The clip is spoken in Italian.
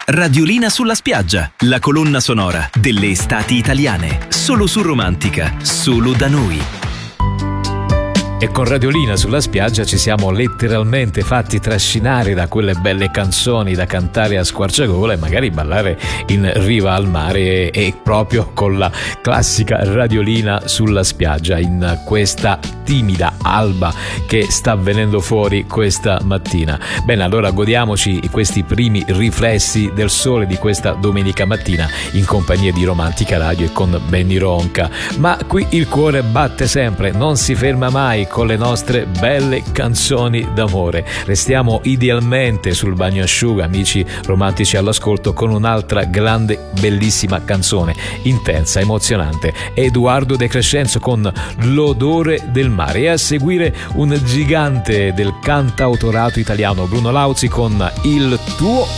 Radiolina sulla spiaggia, la colonna sonora delle estati italiane. Solo su Romantica, solo da noi. E con Radiolina sulla spiaggia ci siamo letteralmente fatti trascinare da quelle belle canzoni da cantare a squarciagola e magari ballare in riva al mare, e proprio con la classica Radiolina sulla spiaggia in questa timida alba che sta venendo fuori questa mattina. Bene, allora godiamoci questi primi riflessi del sole di questa domenica mattina in compagnia di Romantica Radio e con Benny Ronca. Ma qui il cuore batte sempre, non si ferma mai con le nostre belle canzoni d'amore. Restiamo idealmente sul bagnasciuga, amici romantici all'ascolto, con un'altra grande, bellissima canzone, intensa, emozionante. Edoardo De Crescenzo con L'odore del mare, e a seguire un gigante del cantautorato italiano, Bruno Lauzi con Il tuo